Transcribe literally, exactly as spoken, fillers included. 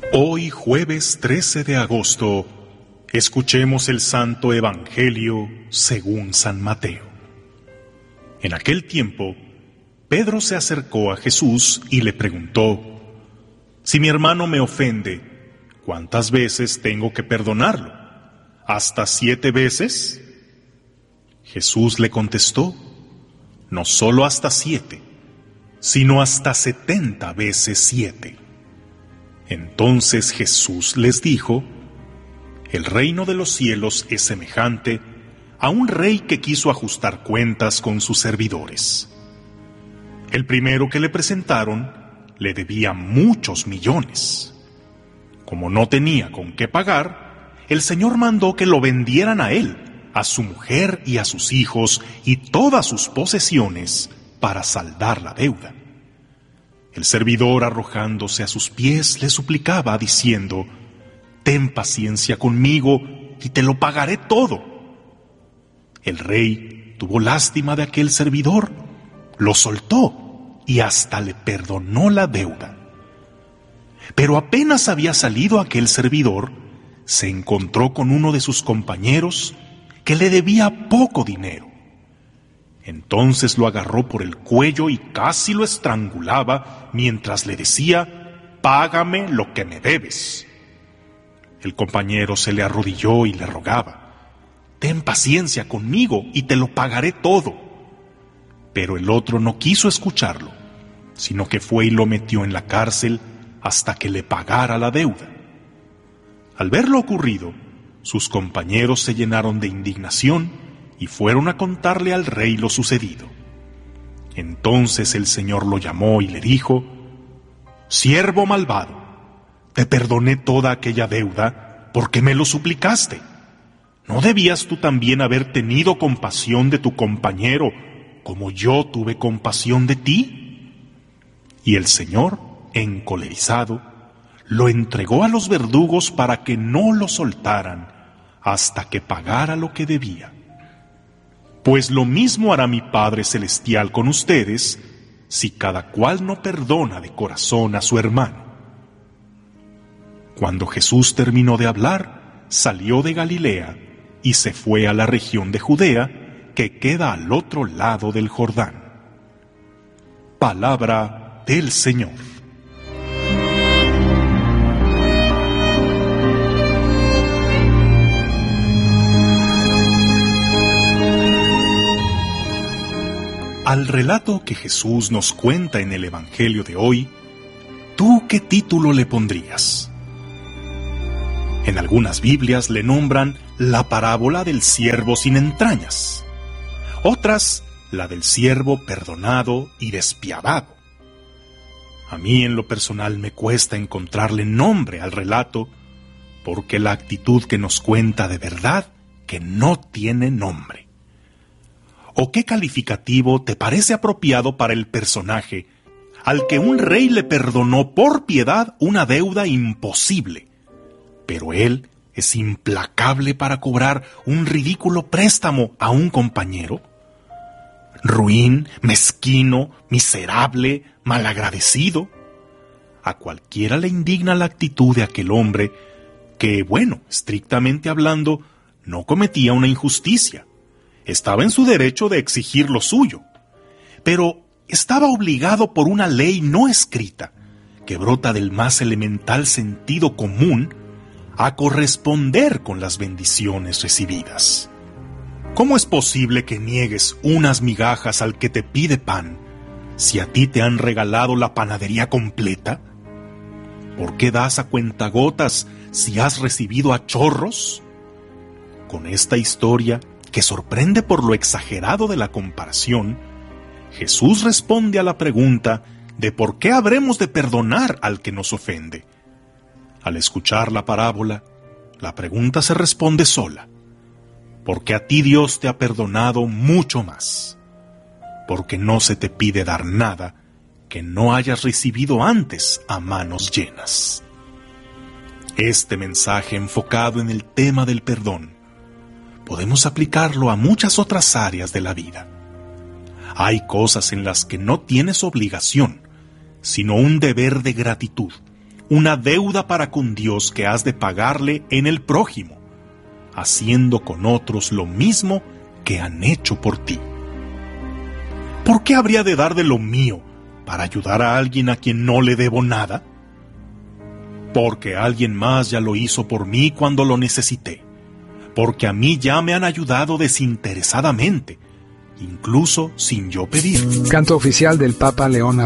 Hoy, jueves trece de agosto, escuchemos el Santo Evangelio según San Mateo. En aquel tiempo, Pedro se acercó a Jesús y le preguntó: «Si mi hermano me ofende, ¿cuántas veces tengo que perdonarlo? ¿Hasta siete veces?» Jesús le contestó: «No solo hasta siete, sino hasta setenta veces siete». Entonces Jesús les dijo: «El reino de los cielos es semejante a un rey que quiso ajustar cuentas con sus servidores. El primero que le presentaron le debía muchos millones. Como no tenía con qué pagar, el Señor mandó que lo vendieran a él, a su mujer y a sus hijos y todas sus posesiones para saldar la deuda. El servidor, arrojándose a sus pies, le suplicaba diciendo: «Ten paciencia conmigo y te lo pagaré todo». El rey tuvo lástima de aquel servidor, lo soltó y hasta le perdonó la deuda. Pero apenas había salido aquel servidor, se encontró con uno de sus compañeros que le debía poco dinero. Entonces lo agarró por el cuello y casi lo estrangulaba mientras le decía: «Págame lo que me debes». El compañero se le arrodilló y le rogaba: «Ten paciencia conmigo y te lo pagaré todo». Pero el otro no quiso escucharlo, sino que fue y lo metió en la cárcel hasta que le pagara la deuda. Al ver lo ocurrido, sus compañeros se llenaron de indignación y fueron a contarle al rey lo sucedido. Entonces el Señor lo llamó y le dijo: «Siervo malvado, te perdoné toda aquella deuda porque me lo suplicaste. ¿No debías tú también haber tenido compasión de tu compañero como yo tuve compasión de ti?» Y el Señor, encolerizado, lo entregó a los verdugos para que no lo soltaran hasta que pagara lo que debía. Pues lo mismo hará mi Padre Celestial con ustedes si cada cual no perdona de corazón a su hermano». Cuando Jesús terminó de hablar, salió de Galilea y se fue a la región de Judea, que queda al otro lado del Jordán. Palabra del Señor. Al relato que Jesús nos cuenta en el Evangelio de hoy, ¿tú qué título le pondrías? En algunas Biblias le nombran la parábola del siervo sin entrañas, otras la del siervo perdonado y despiadado. A mí en lo personal me cuesta encontrarle nombre al relato, porque la actitud que nos cuenta de verdad que no tiene nombre. ¿O qué calificativo te parece apropiado para el personaje al que un rey le perdonó por piedad una deuda imposible, pero él es implacable para cobrar un ridículo préstamo a un compañero? Ruin, mezquino, miserable, malagradecido. A cualquiera le indigna la actitud de aquel hombre que, bueno, estrictamente hablando, no cometía una injusticia. Estaba en su derecho de exigir lo suyo, pero estaba obligado por una ley no escrita, que brota del más elemental sentido común, a corresponder con las bendiciones recibidas. ¿Cómo es posible que niegues unas migajas al que te pide pan, si a ti te han regalado la panadería completa? ¿Por qué das a cuentagotas si has recibido a chorros? Con esta historia, que sorprende por lo exagerado de la comparación, Jesús responde a la pregunta de por qué habremos de perdonar al que nos ofende. Al escuchar la parábola, la pregunta se responde sola: porque a ti Dios te ha perdonado mucho más, porque no se te pide dar nada que no hayas recibido antes a manos llenas. Este mensaje enfocado en el tema del perdón podemos aplicarlo a muchas otras áreas de la vida. Hay cosas en las que no tienes obligación, sino un deber de gratitud, una deuda para con Dios que has de pagarle en el prójimo, haciendo con otros lo mismo que han hecho por ti. ¿Por qué habría de dar de lo mío para ayudar a alguien a quien no le debo nada? Porque alguien más ya lo hizo por mí cuando lo necesité, porque a mí ya me han ayudado desinteresadamente, incluso sin yo pedir. Canto oficial del Papa León